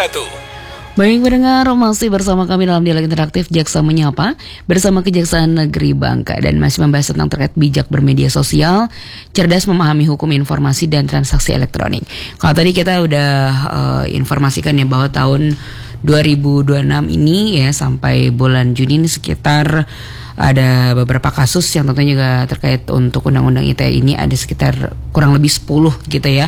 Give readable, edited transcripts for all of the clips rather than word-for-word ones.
Baik pendengar, masih bersama kami dalam dialog interaktif Jaksa Menyapa bersama Kejaksaan Negeri Bangka dan masih membahas tentang terkait bijak bermedia sosial, cerdas memahami hukum informasi dan transaksi elektronik. Kalau tadi kita udah informasikan ya bahwa tahun 2026 ini ya sampai bulan Juni ini sekitar ada beberapa kasus yang tentunya juga terkait untuk Undang-Undang ITE ini ada sekitar kurang lebih 10 gitu ya.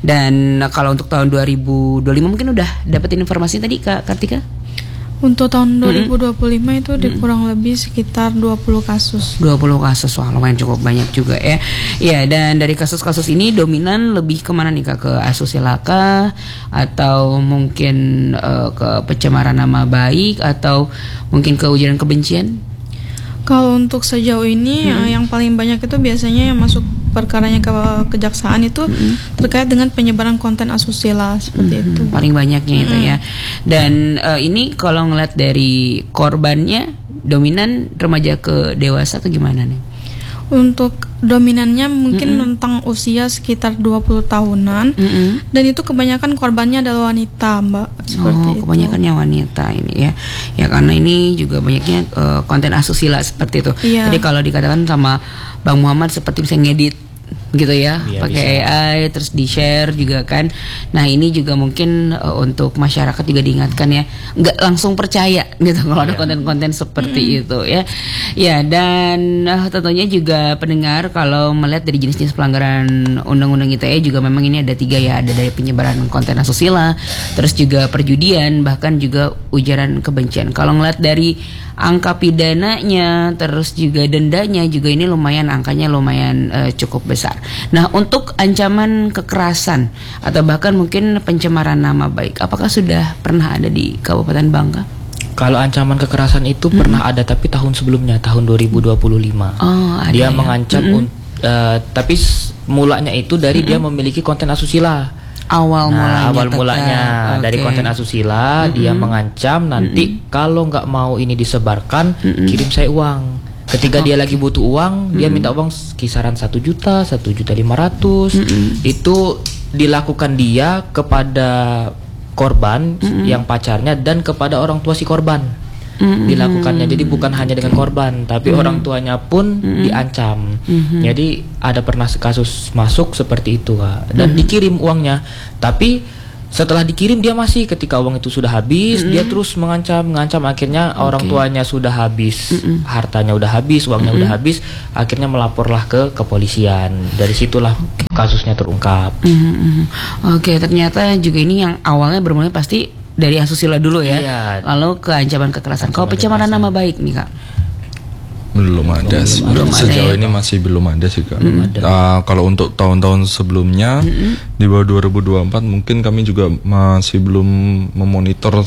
Dan kalau untuk tahun 2025 mungkin udah dapetin informasi tadi Kak Kartika? Untuk tahun 2025 itu kurang lebih sekitar 20 kasus. 20 kasus, wah lumayan cukup banyak juga ya. Ya, dan dari kasus-kasus ini dominan lebih kemana nih Kak? Ke asusila kah? Atau mungkin ke pencemaran nama baik? Atau mungkin ke ujaran kebencian? Kalau untuk sejauh ini yang paling banyak itu biasanya yang masuk perkaranya ke kejaksaan itu terkait dengan penyebaran konten asusila seperti itu. Paling banyaknya itu ya. Dan ini kalau ngeliat dari korbannya dominan remaja ke dewasa atau gimana nih? Untuk dominannya mungkin tentang usia sekitar 20 tahunan dan itu kebanyakan korbannya adalah wanita, Mbak. Seperti itu. Kebanyakannya wanita ini ya. Ya karena ini juga banyaknya konten asusila seperti itu. Iya. Jadi kalau dikatakan sama Bang Muhammad seperti bisa ngedit gitu ya, pakai AI terus di-share juga kan. Nah, ini juga mungkin untuk masyarakat juga diingatkan ya, nggak langsung percaya gitu kalau ada konten-konten seperti itu ya. Ya, dan tentunya juga pendengar kalau melihat dari jenis-jenis pelanggaran Undang-Undang ITE juga memang ini ada 3 ya, ada dari penyebaran konten asusila, terus juga perjudian, bahkan juga ujaran kebencian. Kalau ngelihat dari angka pidananya terus juga dendanya juga ini lumayan, angkanya lumayan cukup besar. Nah, untuk ancaman kekerasan atau bahkan mungkin pencemaran nama baik, apakah sudah pernah ada di Kabupaten Bangka? Kalau ancaman kekerasan itu pernah ada, tapi tahun sebelumnya, tahun 2025. Dia mengancam tapi mulanya itu dari dia memiliki konten asusila. Awal mulanya dari konten asusila, dia mengancam nanti kalau nggak mau ini disebarkan, kirim saya uang. Ketika dia lagi butuh uang, dia minta uang kisaran 1 juta, 1.500.000. Itu dilakukan dia kepada korban yang pacarnya dan kepada orang tua si korban. Dilakukannya, jadi bukan hanya dengan korban tapi orang tuanya pun diancam. Jadi ada pernah kasus masuk seperti itu Kak, dan dikirim uangnya, tapi setelah dikirim dia masih, ketika uang itu sudah habis dia terus mengancam, akhirnya orang tuanya sudah habis, hartanya udah habis, uangnya udah habis, akhirnya melaporlah ke kepolisian. Dari situlah kasusnya terungkap. Oke, ternyata juga ini yang awalnya bermula pasti dari asusila dulu ya, lalu ke ancaman kekerasan. Kalau pencemaran nama baik nih Kak? Belum ada sih. Sejauh ini masih belum ada sih Kak. Kalau untuk tahun-tahun sebelumnya di bawah 2024 mungkin kami juga masih belum memonitor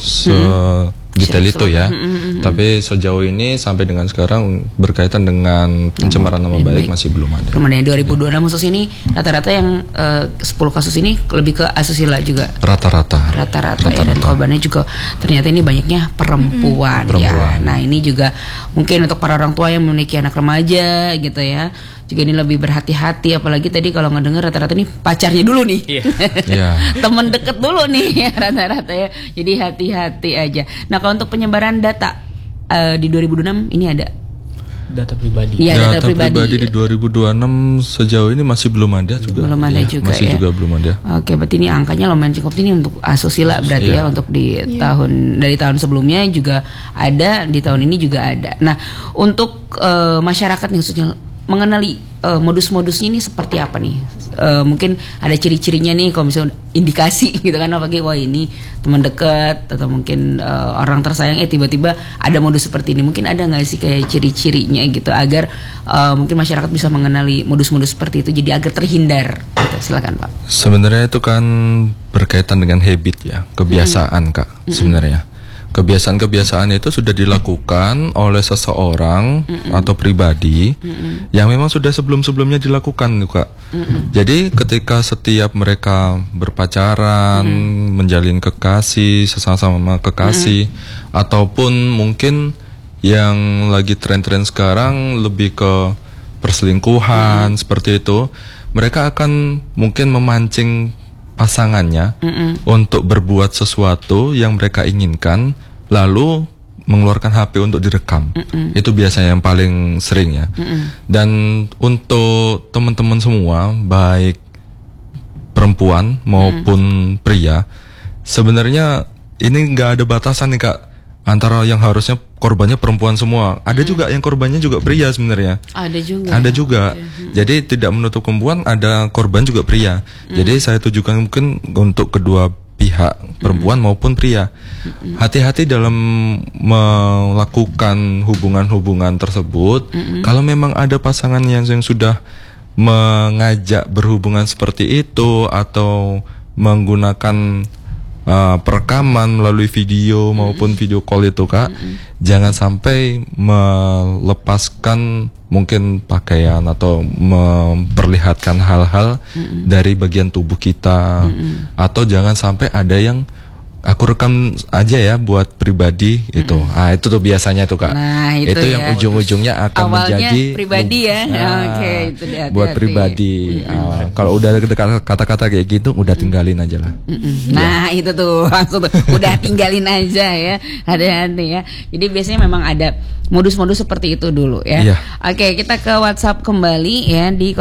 detail itu ya. Tapi sejauh ini sampai dengan sekarang berkaitan dengan pencemaran nama baik masih belum ada. Belum ada. 2026 khusus ini rata-rata yang 10 kasus ini lebih ke asusila juga. Rata-rata ya, dan korbannya juga ternyata ini banyaknya perempuan. Ya. Nah, ini juga mungkin untuk para orang tua yang memiliki anak remaja gitu ya, juga ini lebih berhati-hati, apalagi tadi kalau ngedenger rata-rata nih pacarnya dulu nih. Temen deket dulu nih rata-rata ya. Jadi hati-hati aja. Nah, kalau untuk penyebaran data di 2026 ini ada data pribadi. Ya, data pribadi di 2026 sejauh ini masih belum ada juga. Belum ada juga masih ya. juga belum ada. Oke, berarti ini angkanya lumayan cukup tinggi untuk asusila berarti ya, untuk di dari tahun sebelumnya juga ada, di tahun ini juga ada. Nah, untuk masyarakat nih khususnya mengenali modus-modusnya ini seperti apa nih? Mungkin ada ciri-cirinya nih, kalau misalnya indikasi gitu kan, apalagi wah ini teman dekat atau mungkin orang tersayang tiba-tiba ada modus seperti ini. Mungkin ada nggak sih kayak ciri-cirinya gitu agar mungkin masyarakat bisa mengenali modus-modus seperti itu jadi agar terhindar gitu. Silakan Pak. Sebenarnya itu kan berkaitan dengan habit ya, kebiasaan Kak sebenarnya. Kebiasaan-kebiasaan itu sudah dilakukan oleh seseorang atau pribadi yang memang sudah sebelum-sebelumnya dilakukan Kak. Jadi ketika setiap mereka berpacaran, menjalin kekasih, sesama kekasih, ataupun mungkin yang lagi tren-tren sekarang lebih ke perselingkuhan seperti itu, mereka akan mungkin memancing pasangannya untuk berbuat sesuatu yang mereka inginkan, lalu mengeluarkan HP untuk direkam. Itu biasanya yang paling sering ya. Dan untuk teman-teman semua, baik perempuan maupun pria, sebenarnya ini nggak ada batasan nih Kak, antara yang harusnya korbannya perempuan semua. Ada juga yang korbannya juga pria sebenarnya. Ada juga. Jadi tidak menutup kemungkinan ada korban juga pria. Jadi saya tujukan mungkin untuk kedua pihak, perempuan maupun pria. Hati-hati dalam melakukan hubungan-hubungan tersebut. Kalau memang ada pasangan yang sudah mengajak berhubungan seperti itu atau menggunakan perekaman melalui video maupun video call itu Kak, jangan sampai melepaskan mungkin pakaian atau memperlihatkan hal-hal dari bagian tubuh kita, atau jangan sampai ada yang aku rekam aja ya buat pribadi itu. Itu tuh biasanya tuh Kak. Nah, itu yang ujung-ujungnya akan awalnya menjadi pribadi ya. Oke, itu dia. Buat pribadi. Kalau udah ada kata-kata kayak gitu, udah tinggalin aja lah. Nah, itu tuh langsung tuh udah tinggalin aja ya. Hati-hati ya. Jadi biasanya memang ada modus-modus seperti itu dulu ya. Iya. Oke, kita ke WhatsApp kembali ya di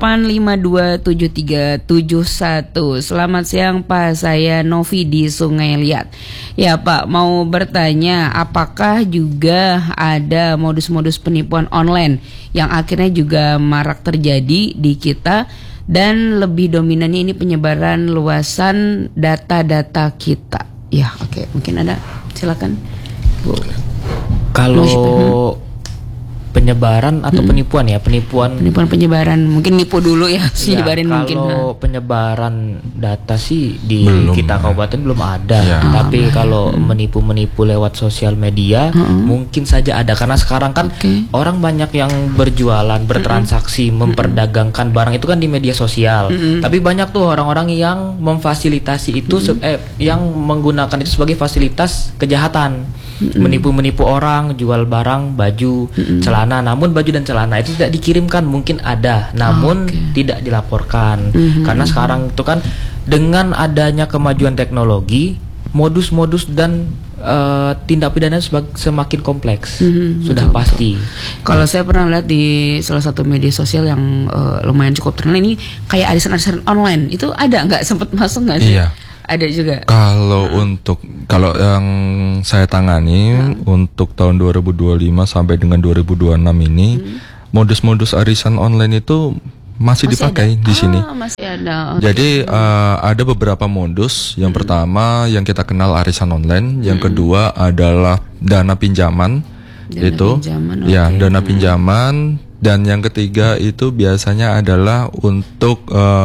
08527371. Selamat siang Pak, saya Novi di Sungai Liat. Ya Pak, mau bertanya, apakah juga ada modus-modus penipuan online yang akhirnya juga marak terjadi di kita, dan lebih dominannya ini penyebaran luasan data-data kita. Ya, oke, mungkin ada, silakan Bu. Kalau penyebaran atau penipuan ya, penyebaran mungkin nipu dulu ya, nyebarin mungkin. Kalau penyebaran data sih di kita kabupaten belum ada, tapi kalau menipu lewat sosial media mungkin saja ada, karena sekarang kan orang banyak yang berjualan, bertransaksi, memperdagangkan barang itu kan di media sosial. Tapi banyak tuh orang-orang yang memfasilitasi itu, yang menggunakan itu sebagai fasilitas kejahatan. Menipu orang, jual barang, baju, celana, namun baju dan celana itu tidak dikirimkan, mungkin ada, namun tidak dilaporkan. Karena sekarang itu kan dengan adanya kemajuan teknologi, modus-modus dan tindak pidana semakin kompleks, sudah pasti. Kalau saya pernah lihat di salah satu media sosial yang lumayan cukup terkenal ini, kayak arisan-arisan online, itu ada nggak, sempat masuk nggak sih? Iya. Ada juga. Kalau yang saya tangani untuk tahun 2025 sampai dengan 2026 ini, modus-modus arisan online itu masih dipakai di sini. Masih ada. Jadi ada beberapa modus. Yang pertama yang kita kenal arisan online, yang kedua adalah dana pinjaman. Dana pinjaman, dan yang ketiga itu biasanya adalah untuk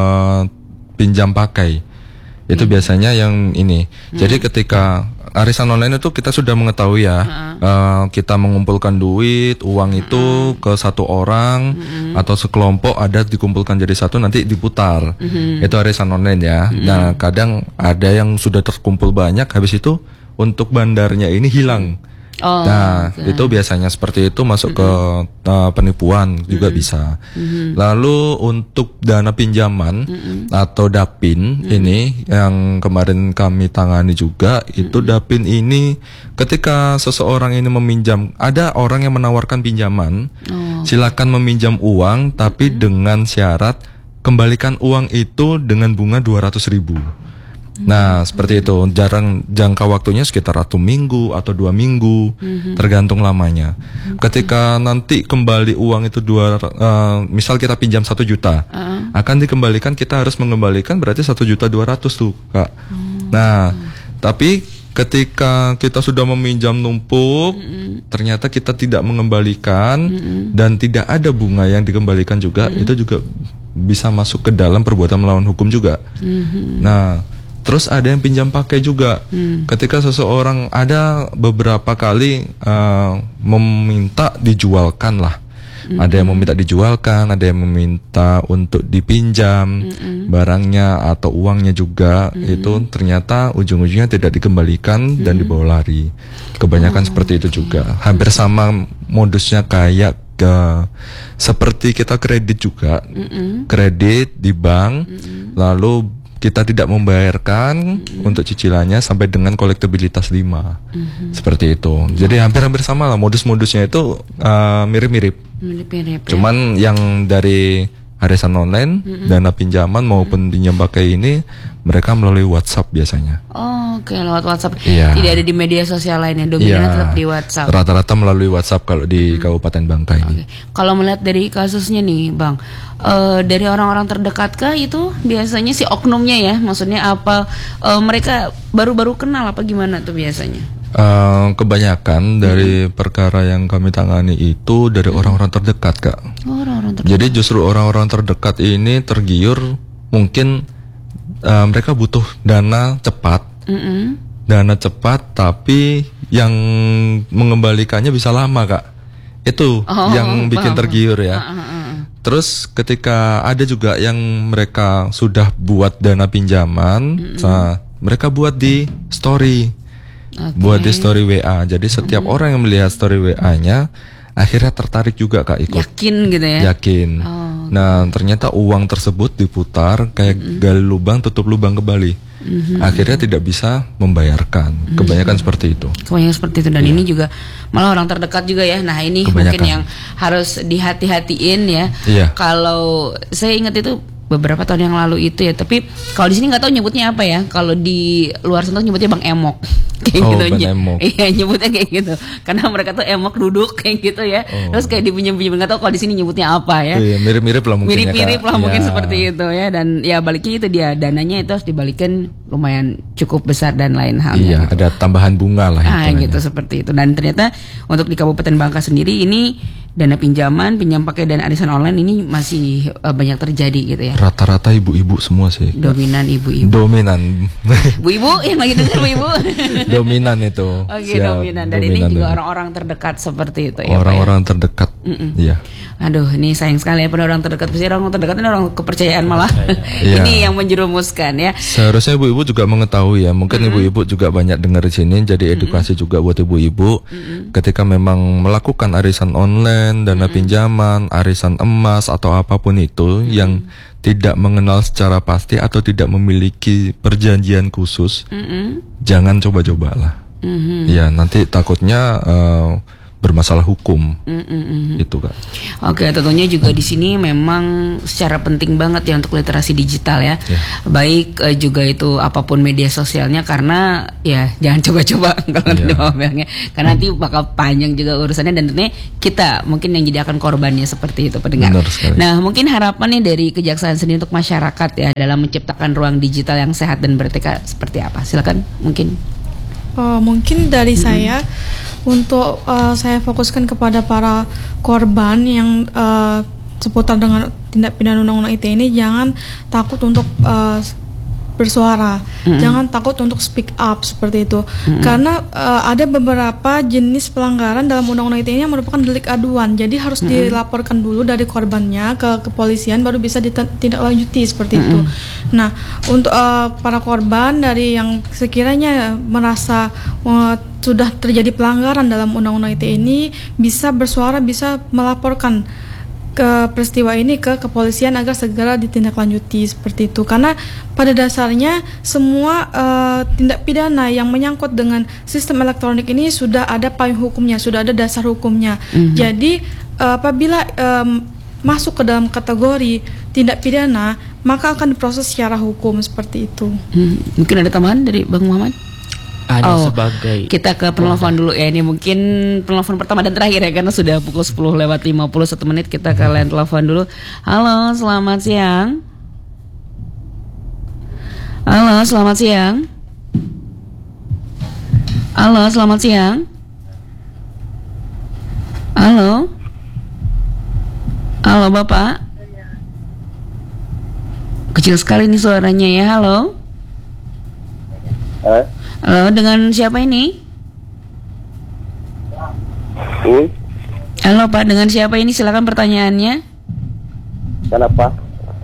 pinjam pakai. Itu biasanya yang ini. Jadi ketika arisan online itu kita sudah mengetahui ya, kita mengumpulkan duit, uang itu ke satu orang atau sekelompok, ada dikumpulkan jadi satu, nanti diputar. Itu arisan online ya. Nah, kadang ada yang sudah terkumpul banyak, habis itu untuk bandarnya ini hilang. Itu biasanya seperti itu, masuk ke penipuan juga bisa. Lalu untuk dana pinjaman atau dapin, ini yang kemarin kami tangani juga. Itu dapin ini ketika seseorang ini meminjam, ada orang yang menawarkan pinjaman, silakan meminjam uang, tapi dengan syarat kembalikan uang itu dengan bunga 200.000. Nah, seperti itu. Jangka waktunya sekitar 1 minggu atau 2 minggu, tergantung lamanya. Ketika nanti kembali uang itu misal kita pinjam 1 juta, akan dikembalikan, kita harus mengembalikan berarti 1.200.000 tuh, Kak. Nah, tapi ketika kita sudah meminjam numpuk, ternyata kita tidak mengembalikan dan tidak ada bunga yang dikembalikan juga, itu juga bisa masuk ke dalam perbuatan melawan hukum juga. Nah, terus ada yang pinjam pakai juga. Ketika seseorang ada beberapa kali meminta dijualkan lah. Ada yang meminta dijualkan, ada yang meminta untuk dipinjam barangnya atau uangnya juga. Itu ternyata ujung-ujungnya tidak dikembalikan dan dibawa lari. Kebanyakan seperti itu juga. Hampir sama modusnya kayak seperti kita kredit juga. Kredit di bank, lalu kita tidak membayarkan untuk cicilannya sampai dengan kolektabilitas 5. Seperti itu. Jadi hampir-hampir sama lah, modus-modusnya itu mirip-mirip. Cuman yang dari arisan online, dana pinjaman maupun pinjam pakai ini mereka melalui WhatsApp biasanya. Oh, oke, lewat WhatsApp. Tidak ada di media sosial lainnya, dominan tetap di WhatsApp. Rata-rata melalui WhatsApp kalau di Kabupaten Bangka ini. Kalau melihat dari kasusnya nih, Bang, dari orang-orang terdekatkah itu biasanya si oknumnya ya? Maksudnya apa? Mereka baru-baru kenal apa gimana tuh biasanya? Kebanyakan dari perkara yang kami tangani itu dari orang-orang terdekat, Kak. Orang-orang terdekat. Jadi justru orang-orang terdekat ini tergiur, mungkin mereka butuh dana cepat, dana cepat, tapi yang mengembalikannya bisa lama, Kak. Itu yang bikin tergiur ya. Terus ketika ada juga yang mereka sudah buat dana pinjaman, mereka buat di story. Buat di story WA. Jadi setiap orang yang melihat story WA-nya akhirnya tertarik juga, Kak, ikut. Yakin gitu ya? Yakin. Nah, ternyata uang tersebut diputar kayak gali lubang tutup lubang kembali. Akhirnya tidak bisa membayarkan. Kebanyakan seperti itu. Kebanyakan seperti itu, dan ini juga malah orang terdekat juga ya. Nah, ini mungkin yang harus dihati-hatiin ya. Kalau saya ingat itu beberapa tahun yang lalu itu ya, tapi kalau di sini nggak tahu nyebutnya apa ya. Kalau di luar sana nyebutnya Bang Emok. Kayak gitu aja. Iya, nyebutnya kayak gitu. Karena mereka tuh emok duduk kayak gitu ya. Terus kayak dipinjam-pinjam, nggak tahu kalau di sini nyebutnya apa ya. Mirip-mirip lah mungkin. Mirip-mirip lah mungkin seperti itu ya. Dan ya baliknya itu dia, dananya itu harus dibalikin lumayan cukup besar dan lain halnya. Iya, gitu. Ada tambahan bunga lah. Gitu seperti itu. Dan ternyata untuk di Kabupaten Bangka sendiri ini dana pinjaman, pinjam pakai dan arisan online ini masih banyak terjadi gitu ya. Rata-rata ibu-ibu semua sih. Dominan ibu-ibu. Dominan. Bu-ibu yang lagi dengar Bu-ibu. Dominan itu. Oke, dominan. Dan ini juga orang-orang terdekat seperti itu ya. Orang-orang terdekat. Iya. Aduh, ini sayang sekali ya pada orang terdekat. Pasti orang terdekat ini orang kepercayaan malah. Ini yang menjerumuskan ya. Seharusnya ibu-ibu juga mengetahui ya. Mungkin ibu-ibu juga banyak dengar di sini. Jadi edukasi juga buat ibu-ibu. Ketika memang melakukan arisan online, dana pinjaman, arisan emas atau apapun itu yang tidak mengenal secara pasti atau tidak memiliki perjanjian khusus, jangan coba-cobalah. Ya, nanti takutnya bermasalah hukum. Itu, Kak. Oke, tentunya juga di sini memang secara penting banget ya untuk literasi digital ya. Baik juga itu apapun media sosialnya, karena ya jangan coba-coba kalau diomongnya, karena nanti bakal panjang juga urusannya, dan tentunya kita mungkin yang jadi akan korbannya seperti itu, pendengar. Nah, mungkin harapan nih dari Kejaksaan sendiri untuk masyarakat ya dalam menciptakan ruang digital yang sehat dan beretika seperti apa? Silakan mungkin. Mungkin dari saya untuk saya fokuskan kepada para korban yang seputar dengan tindak pidana undang-undang ITE ini, jangan takut untuk bersuara, jangan takut untuk speak up seperti itu, karena ada beberapa jenis pelanggaran dalam undang-undang ITE ini yang merupakan delik aduan, jadi harus dilaporkan dulu dari korbannya ke kepolisian baru bisa ditindaklanjuti seperti itu. Nah, untuk para korban dari yang sekiranya merasa sudah terjadi pelanggaran dalam undang-undang ITE ini, bisa bersuara, bisa melaporkan ke peristiwa ini ke kepolisian agar segera ditindaklanjuti seperti itu, karena pada dasarnya semua tindak pidana yang menyangkut dengan sistem elektronik ini sudah ada payung hukumnya, sudah ada dasar hukumnya. Jadi apabila masuk ke dalam kategori tindak pidana, maka akan diproses secara hukum seperti itu. Mungkin ada tambahan dari Bang Muhammad? Sebagai kita ke penelpon dulu ya. Ini mungkin penelpon pertama dan terakhir ya, karena sudah pukul 10:51. Kita ke line telepon dulu. Halo, selamat siang. Halo, selamat siang. Halo, selamat siang. Halo. Halo, Bapak. Kecil sekali nih suaranya ya. Halo. Halo, dengan siapa ini? Halo Pak, dengan siapa ini? Silakan pertanyaannya. Kenapa?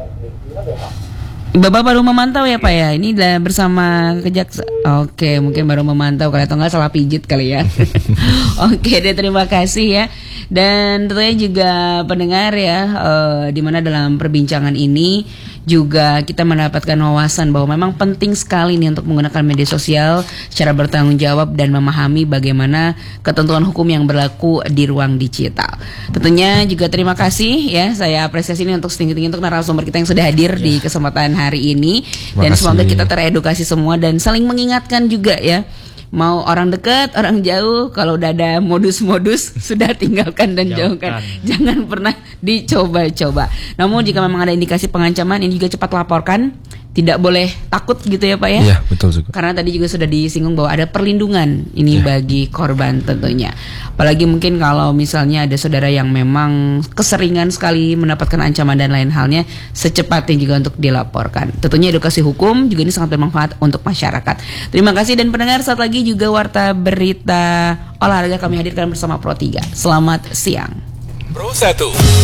Bapak baru memantau ya Pak ya? Ini bersama Kejaksaan. Oke, mungkin baru memantau kali, atau nggak salah pijit kali ya. Oke deh, terima kasih ya. Dan tentunya juga pendengar ya, dimana dalam perbincangan ini juga kita mendapatkan wawasan bahwa memang penting sekali nih untuk menggunakan media sosial secara bertanggung jawab dan memahami bagaimana ketentuan hukum yang berlaku di ruang digital. Tentunya juga terima kasih ya, saya apresiasi ini untuk setinggi-tinggi untuk narasumber kita yang sudah hadir di kesempatan hari ini. Dan semoga kita teredukasi semua dan saling mengingatkan juga ya. Mau orang dekat, orang jauh, kalau udah ada modus-modus sudah tinggalkan dan jauhkan. Jangan pernah dicoba-coba. Namun jika memang ada indikasi pengancaman, ini juga cepat laporkan. Tidak boleh takut gitu ya Pak ya. Iya, betul juga. Karena tadi juga sudah disinggung bahwa ada perlindungan ini bagi korban tentunya. Apalagi mungkin kalau misalnya ada saudara yang memang keseringan sekali mendapatkan ancaman dan lain halnya, secepatnya juga untuk dilaporkan. Tentunya edukasi hukum juga ini sangat bermanfaat untuk masyarakat. Terima kasih dan pendengar, saat lagi juga Warta Berita Olahraga kami hadirkan bersama Pro 3. Selamat siang. Pro 1